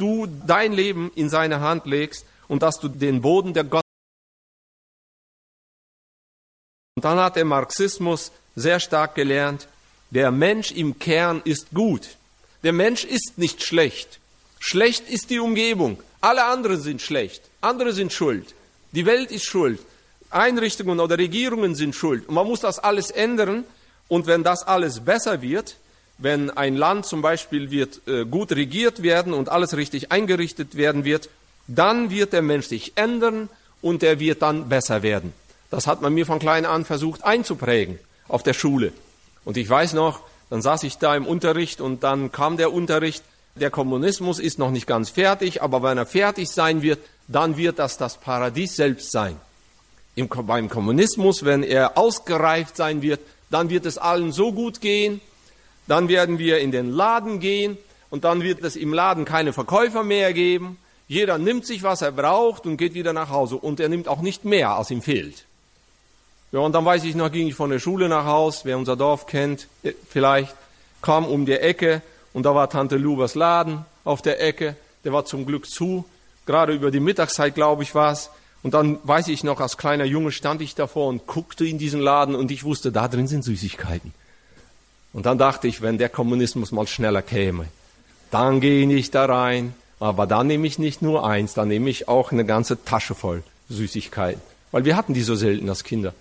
du dein Leben in seine Hand legst und dass du den Boden der Gott. Und dann hat der Marxismus sehr stark gelernt, der Mensch im Kern ist gut. Der Mensch ist nicht schlecht. Schlecht ist die Umgebung. Alle anderen sind schlecht. Andere sind schuld. Die Welt ist schuld. Einrichtungen oder Regierungen sind schuld. Und man muss das alles ändern. Und wenn das alles besser wird, wenn ein Land zum Beispiel wird gut regiert werden und alles richtig eingerichtet werden wird, dann wird der Mensch sich ändern und er wird dann besser werden. Das hat man mir von klein an versucht einzuprägen auf der Schule. Und ich weiß noch, dann saß ich da im Unterricht und dann kam der Unterricht, der Kommunismus ist noch nicht ganz fertig, aber wenn er fertig sein wird, dann wird das Paradies selbst sein. Beim Kommunismus, wenn er ausgereift sein wird, dann wird es allen so gut gehen, dann werden wir in den Laden gehen und dann wird es im Laden keine Verkäufer mehr geben. Jeder nimmt sich, was er braucht und geht wieder nach Hause und er nimmt auch nicht mehr, als ihm fehlt. Ja, und dann weiß ich noch, ging ich von der Schule nach Haus, wer unser Dorf kennt, vielleicht, kam um die Ecke und da war Tante Lubers Laden auf der Ecke, der war zum Glück zu, gerade über die Mittagszeit, glaube ich, war es. Und dann weiß ich noch, als kleiner Junge stand ich davor und guckte in diesen Laden und ich wusste, da drin sind Süßigkeiten. Und dann dachte ich, wenn der Kommunismus mal schneller käme, dann gehe ich da rein, aber dann nehme ich nicht nur eins, dann nehme ich auch eine ganze Tasche voll Süßigkeiten, weil wir hatten die so selten als Kinder.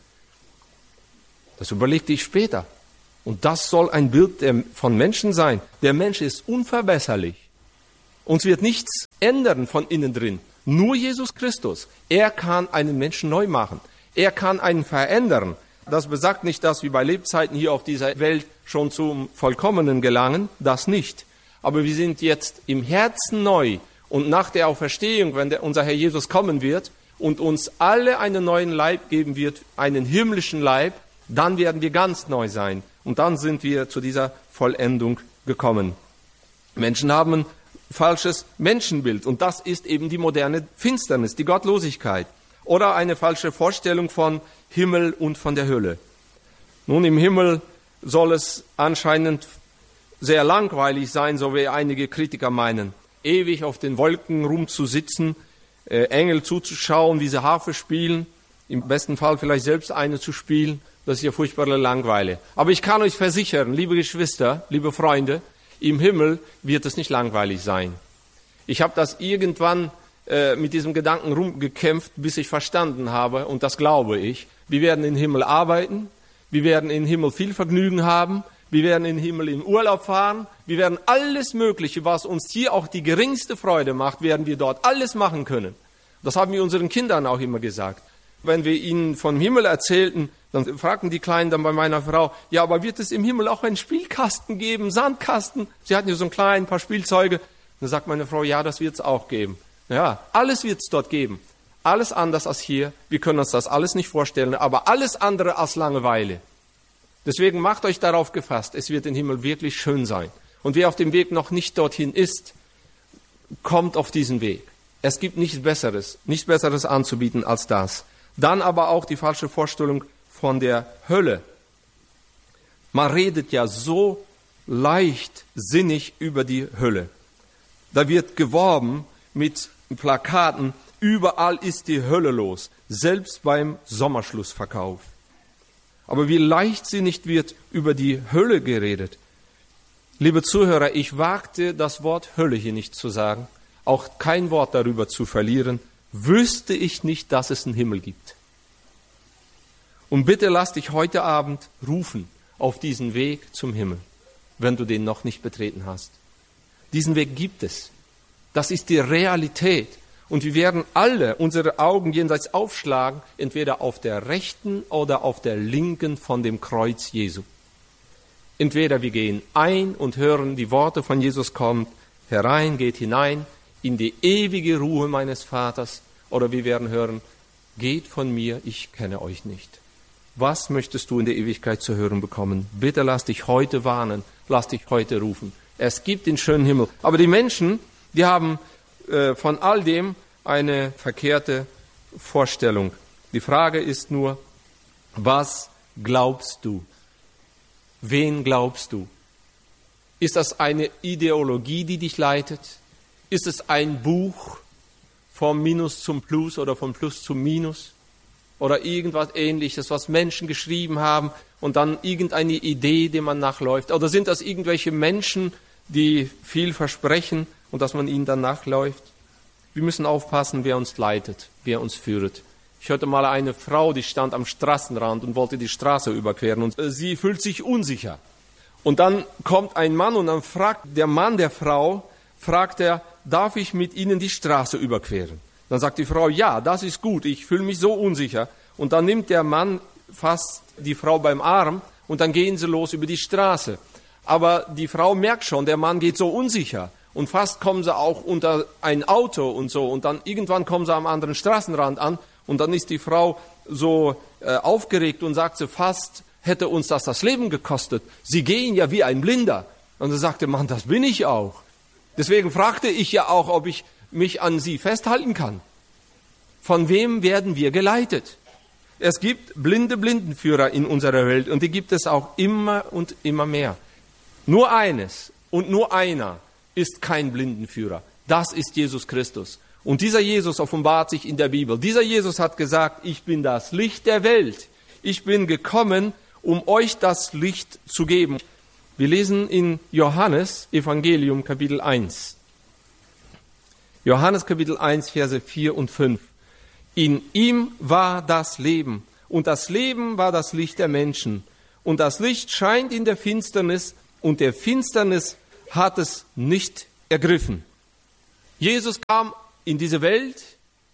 Das überlegte ich später. Und das soll ein Bild von Menschen sein. Der Mensch ist unverbesserlich. Uns wird nichts ändern von innen drin. Nur Jesus Christus. Er kann einen Menschen neu machen. Er kann einen verändern. Das besagt nicht, dass wir bei Lebzeiten hier auf dieser Welt schon zum Vollkommenen gelangen. Das nicht. Aber wir sind jetzt im Herzen neu. Und nach der Auferstehung, wenn unser Herr Jesus kommen wird und uns alle einen neuen Leib geben wird, einen himmlischen Leib, dann werden wir ganz neu sein. Und dann sind wir zu dieser Vollendung gekommen. Menschen haben ein falsches Menschenbild. Und das ist eben die moderne Finsternis, die Gottlosigkeit. Oder eine falsche Vorstellung von Himmel und von der Hölle. Nun, im Himmel soll es anscheinend sehr langweilig sein, so wie einige Kritiker meinen. Ewig auf den Wolken rumzusitzen, Engel zuzuschauen, wie sie Harfe spielen, im besten Fall vielleicht selbst eine zu spielen. Das ist ja furchtbare Langeweile. Aber ich kann euch versichern, liebe Geschwister, liebe Freunde, im Himmel wird es nicht langweilig sein. Ich habe das irgendwann mit diesem Gedanken rumgekämpft, bis ich verstanden habe, und das glaube ich. Wir werden im Himmel arbeiten, wir werden im Himmel viel Vergnügen haben, wir werden im Himmel in Urlaub fahren, wir werden alles Mögliche, was uns hier auch die geringste Freude macht, werden wir dort alles machen können. Das haben wir unseren Kindern auch immer gesagt. Wenn wir ihnen vom Himmel erzählten, dann fragten die Kleinen dann bei meiner Frau, ja, aber wird es im Himmel auch einen Spielkasten geben, Sandkasten? Sie hatten ja so ein paar Spielzeuge. Dann sagt meine Frau, ja, das wird es auch geben. Ja, alles wird es dort geben. Alles anders als hier. Wir können uns das alles nicht vorstellen, aber alles andere als Langeweile. Deswegen macht euch darauf gefasst, es wird im Himmel wirklich schön sein. Und wer auf dem Weg noch nicht dorthin ist, kommt auf diesen Weg. Es gibt nichts Besseres anzubieten als das. Dann aber auch die falsche Vorstellung von der Hölle. Man redet ja so leichtsinnig über die Hölle. Da wird geworben mit Plakaten, überall ist die Hölle los, selbst beim Sommerschlussverkauf. Aber wie leichtsinnig wird über die Hölle geredet. Liebe Zuhörer, ich wagte das Wort Hölle hier nicht zu sagen, auch kein Wort darüber zu verlieren, wüsste ich nicht, dass es einen Himmel gibt. Und bitte lass dich heute Abend rufen auf diesen Weg zum Himmel, wenn du den noch nicht betreten hast. Diesen Weg gibt es. Das ist die Realität. Und wir werden alle unsere Augen jenseits aufschlagen, entweder auf der rechten oder auf der linken von dem Kreuz Jesu. Entweder wir gehen ein und hören die Worte von Jesus, kommt herein, geht hinein in die ewige Ruhe meines Vaters, oder wir werden hören, geht von mir, ich kenne euch nicht. Was möchtest du in der Ewigkeit zu hören bekommen? Bitte lass dich heute warnen, lass dich heute rufen. Es gibt den schönen Himmel. Aber die Menschen, die haben von all dem eine verkehrte Vorstellung. Die Frage ist nur, was glaubst du? Wen glaubst du? Ist das eine Ideologie, die dich leitet? Ist es ein Buch vom Minus zum Plus oder vom Plus zum Minus? Oder irgendwas Ähnliches, was Menschen geschrieben haben und dann irgendeine Idee, die man nachläuft? Oder sind das irgendwelche Menschen, die viel versprechen und dass man ihnen dann nachläuft? Wir müssen aufpassen, wer uns leitet, wer uns führt. Ich hörte mal eine Frau, die stand am Straßenrand und wollte die Straße überqueren und sie fühlt sich unsicher. Und dann kommt ein Mann und dann fragt der Mann der Frau, darf ich mit Ihnen die Straße überqueren? Dann sagt die Frau, ja, das ist gut, ich fühle mich so unsicher. Und dann nimmt der Mann fast die Frau beim Arm und dann gehen sie los über die Straße. Aber die Frau merkt schon, der Mann geht so unsicher. Und fast kommen sie auch unter ein Auto und so. Und dann irgendwann kommen sie am anderen Straßenrand an. Und dann ist die Frau so aufgeregt und sagt sie, fast hätte uns das Leben gekostet. Sie gehen ja wie ein Blinder. Und dann sagte Mann, das bin ich auch. Deswegen fragte ich ja auch, ob ich mich an Sie festhalten kann. Von wem werden wir geleitet? Es gibt blinde Blindenführer in unserer Welt und die gibt es auch immer und immer mehr. Nur eines und nur einer ist kein Blindenführer. Das ist Jesus Christus. Und dieser Jesus offenbart sich in der Bibel. Dieser Jesus hat gesagt, ich bin das Licht der Welt. Ich bin gekommen, um euch das Licht zu geben. Wir lesen in Johannes Evangelium Kapitel 1. Johannes Kapitel 1, Verse 4 und 5. In ihm war das Leben und das Leben war das Licht der Menschen. Und das Licht scheint in der Finsternis und der Finsternis hat es nicht ergriffen. Jesus kam in diese Welt,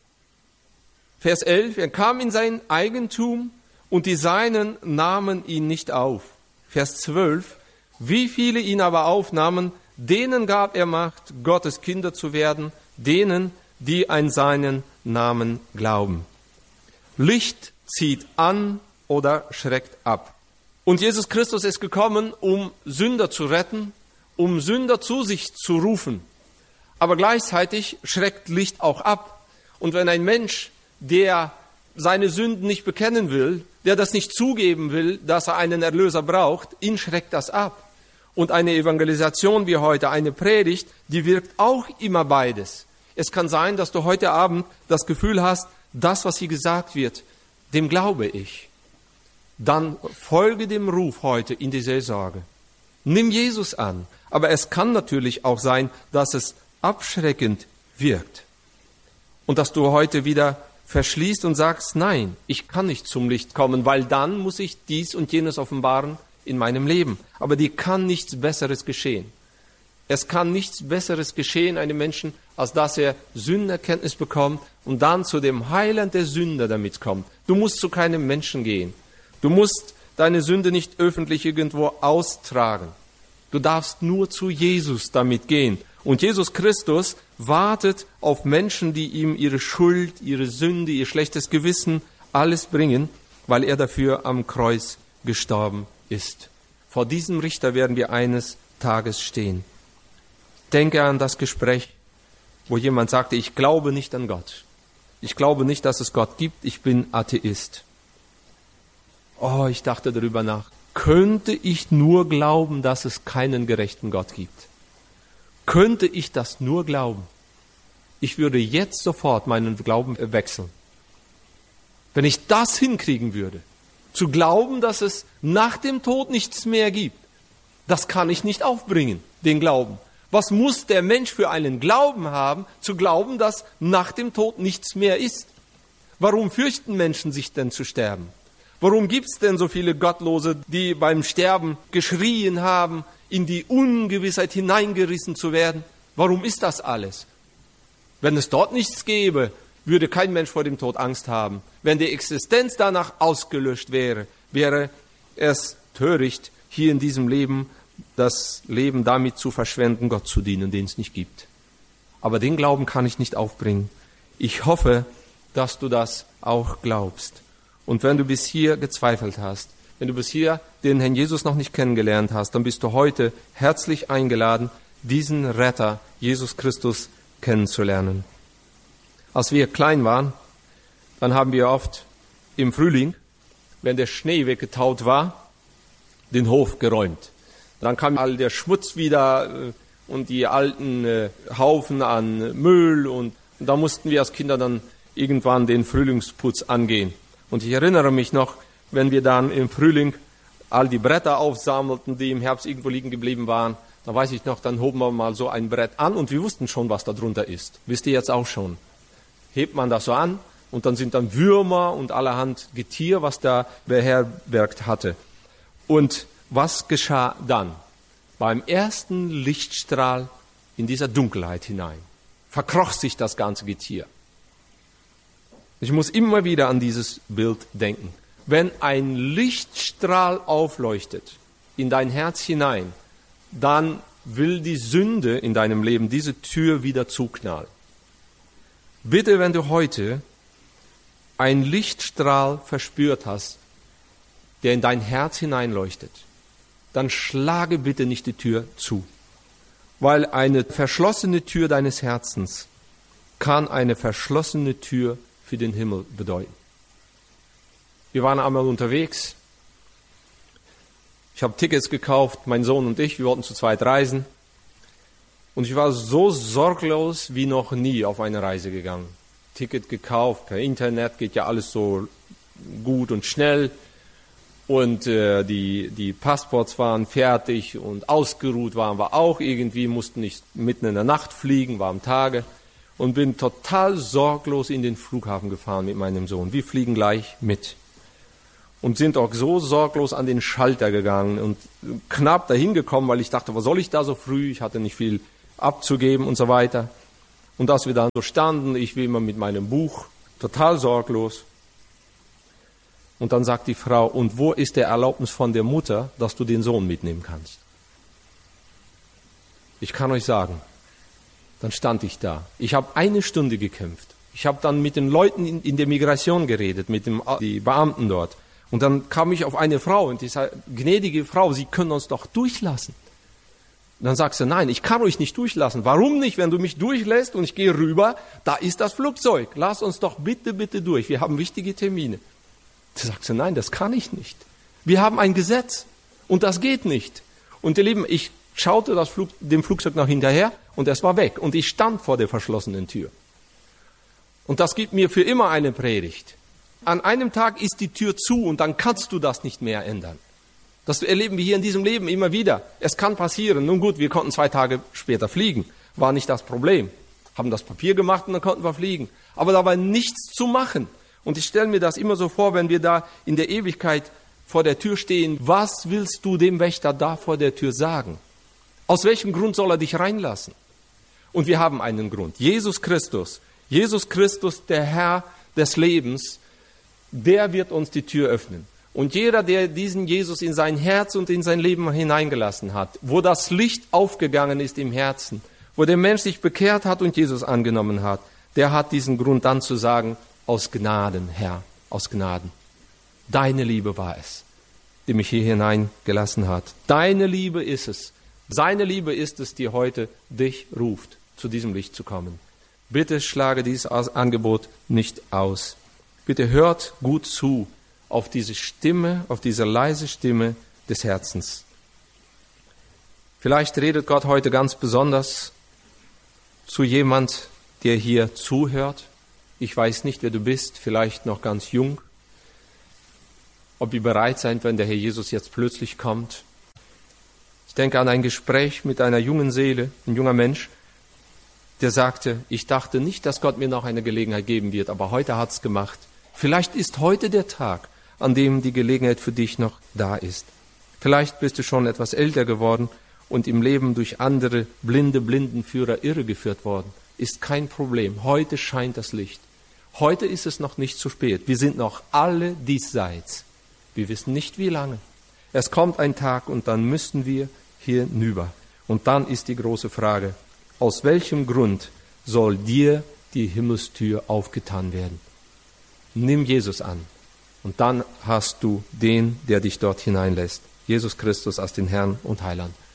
Vers 11, er kam in sein Eigentum und die Seinen nahmen ihn nicht auf. Vers 12, wie viele ihn aber aufnahmen, denen gab er Macht, Gottes Kinder zu werden, denen, die an seinen Namen glauben. Licht zieht an oder schreckt ab. Und Jesus Christus ist gekommen, um Sünder zu retten, um Sünder zu sich zu rufen. Aber gleichzeitig schreckt Licht auch ab. Und wenn ein Mensch, der seine Sünden nicht bekennen will, der das nicht zugeben will, dass er einen Erlöser braucht, ihn schreckt das ab. Und eine Evangelisation wie heute, eine Predigt, die wirkt auch immer beides. Es kann sein, dass du heute Abend das Gefühl hast, das, was hier gesagt wird, dem glaube ich. Dann folge dem Ruf heute in die Seelsorge. Nimm Jesus an. Aber es kann natürlich auch sein, dass es abschreckend wirkt. Und dass du heute wieder verschließt und sagst, nein, ich kann nicht zum Licht kommen, weil dann muss ich dies und jenes offenbaren in meinem Leben. Aber dir kann nichts Besseres geschehen. Es kann nichts Besseres geschehen einem Menschen, als dass er Sündenerkenntnis bekommt und dann zu dem Heiland der Sünder damit kommt. Du musst zu keinem Menschen gehen. Du musst deine Sünde nicht öffentlich irgendwo austragen. Du darfst nur zu Jesus damit gehen. Und Jesus Christus wartet auf Menschen, die ihm ihre Schuld, ihre Sünde, ihr schlechtes Gewissen, alles bringen, weil er dafür am Kreuz gestorben ist. Vor diesem Richter werden wir eines Tages stehen. Denke an das Gespräch, wo jemand sagte, ich glaube nicht an Gott. Ich glaube nicht, dass es Gott gibt. Ich bin Atheist. Oh, ich dachte darüber nach. Könnte ich nur glauben, dass es keinen gerechten Gott gibt? Könnte ich das nur glauben? Ich würde jetzt sofort meinen Glauben wechseln. Wenn ich das hinkriegen würde, zu glauben, dass es nach dem Tod nichts mehr gibt, das kann ich nicht aufbringen, den Glauben. Was muss der Mensch für einen Glauben haben, zu glauben, dass nach dem Tod nichts mehr ist? Warum fürchten Menschen sich denn zu sterben? Warum gibt es denn so viele Gottlose, die beim Sterben geschrien haben, in die Ungewissheit hineingerissen zu werden? Warum ist das alles? Wenn es dort nichts gäbe, würde kein Mensch vor dem Tod Angst haben. Wenn die Existenz danach ausgelöscht wäre, wäre es töricht, hier in diesem Leben das Leben damit zu verschwenden, Gott zu dienen, den es nicht gibt. Aber den Glauben kann ich nicht aufbringen. Ich hoffe, dass du das auch glaubst. Und wenn du bis hier gezweifelt hast, wenn du bis hier den Herrn Jesus noch nicht kennengelernt hast, dann bist du heute herzlich eingeladen, diesen Retter, Jesus Christus, kennenzulernen. Als wir klein waren, dann haben wir oft im Frühling, wenn der Schnee weggetaut war, den Hof geräumt. Dann kam all der Schmutz wieder und die alten Haufen an Müll. Und da mussten wir als Kinder dann irgendwann den Frühlingsputz angehen. Und ich erinnere mich noch, wenn wir dann im Frühling all die Bretter aufsammelten, die im Herbst irgendwo liegen geblieben waren, da weiß ich noch, dann hoben wir mal so ein Brett an und wir wussten schon, was da drunter ist. Wisst ihr jetzt auch schon? Hebt man das so an und dann sind dann Würmer und allerhand Getier, was da beherbergt hatte. Und was geschah dann? Beim ersten Lichtstrahl in dieser Dunkelheit hinein verkroch sich das ganze Getier. Ich muss immer wieder an dieses Bild denken. Wenn ein Lichtstrahl aufleuchtet in dein Herz hinein, dann will die Sünde in deinem Leben diese Tür wieder zuknallen. Bitte, wenn du heute einen Lichtstrahl verspürt hast, der in dein Herz hineinleuchtet, dann schlage bitte nicht die Tür zu. Weil eine verschlossene Tür deines Herzens kann eine verschlossene Tür für den Himmel bedeuten. Wir waren einmal unterwegs. Ich habe Tickets gekauft, mein Sohn und ich, wir wollten zu zweit reisen. Und ich war so sorglos wie noch nie auf eine Reise gegangen. Ticket gekauft, per Internet geht ja alles so gut und schnell. Und die Passports waren fertig und ausgeruht waren wir auch irgendwie, mussten nicht mitten in der Nacht fliegen, war am Tage. Und bin total sorglos in den Flughafen gefahren mit meinem Sohn. Wir fliegen gleich mit. Und sind auch so sorglos an den Schalter gegangen und knapp dahin gekommen, weil ich dachte, was soll ich da so früh? Ich hatte nicht viel abzugeben und so weiter. Und als wir dann so standen, ich wie immer mit meinem Buch, total sorglos. Und dann sagt die Frau, und wo ist der Erlaubnis von der Mutter, dass du den Sohn mitnehmen kannst? Ich kann euch sagen, dann stand ich da. Ich habe 1 Stunde gekämpft. Ich habe dann mit den Leuten in der Migration geredet, mit den Beamten dort. Und dann kam ich auf eine Frau und ich sage, gnädige Frau, Sie können uns doch durchlassen. Und dann sagt sie, nein, ich kann euch nicht durchlassen. Warum nicht? Wenn du mich durchlässt und ich gehe rüber, da ist das Flugzeug. Lass uns doch bitte, bitte durch. Wir haben wichtige Termine. Da sagt sie, nein, das kann ich nicht. Wir haben ein Gesetz und das geht nicht. Und ihr Lieben, ich schaute dem Flugzeug noch hinterher und es war weg. Und ich stand vor der verschlossenen Tür. Und das gibt mir für immer eine Predigt. An einem Tag ist die Tür zu und dann kannst du das nicht mehr ändern. Das erleben wir hier in diesem Leben immer wieder. Es kann passieren. Nun gut, wir konnten 2 Tage später fliegen. War nicht das Problem. Haben das Papier gemacht und dann konnten wir fliegen. Aber da war nichts zu machen. Und ich stelle mir das immer so vor, wenn wir da in der Ewigkeit vor der Tür stehen. Was willst du dem Wächter da vor der Tür sagen? Aus welchem Grund soll er dich reinlassen? Und wir haben einen Grund. Jesus Christus, der Herr des Lebens, der wird uns die Tür öffnen. Und jeder, der diesen Jesus in sein Herz und in sein Leben hineingelassen hat, wo das Licht aufgegangen ist im Herzen, wo der Mensch sich bekehrt hat und Jesus angenommen hat, der hat diesen Grund dann zu sagen, aus Gnaden, Herr, aus Gnaden. Deine Liebe war es, die mich hier hineingelassen hat. Deine Liebe ist es. Seine Liebe ist es, die heute dich ruft, zu diesem Licht zu kommen. Bitte schlage dieses Angebot nicht aus. Bitte hört gut zu auf diese Stimme, auf diese leise Stimme des Herzens. Vielleicht redet Gott heute ganz besonders zu jemand, der hier zuhört. Ich weiß nicht, wer du bist, vielleicht noch ganz jung. Ob ihr bereit seid, wenn der Herr Jesus jetzt plötzlich kommt. Ich denke an ein Gespräch mit einer jungen Seele, ein junger Mensch, der sagte, ich dachte nicht, dass Gott mir noch eine Gelegenheit geben wird, aber heute hat's gemacht. Vielleicht ist heute der Tag, an dem die Gelegenheit für dich noch da ist. Vielleicht bist du schon etwas älter geworden und im Leben durch andere Blindenführer irregeführt worden. Ist kein Problem. Heute scheint das Licht. Heute ist es noch nicht zu spät. Wir sind noch alle diesseits. Wir wissen nicht, wie lange. Es kommt ein Tag und dann müssen wir hinüber. Und dann ist die große Frage, aus welchem Grund soll dir die Himmelstür aufgetan werden? Nimm Jesus an und dann hast du den, der dich dort hineinlässt. Jesus Christus als den Herrn und Heiland.